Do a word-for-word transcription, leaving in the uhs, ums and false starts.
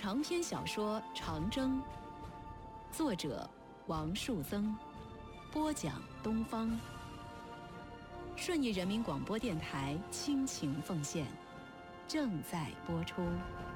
长篇小说《长征》，作者王树增，播讲东方。顺义人民广播电台倾情奉献，正在播出。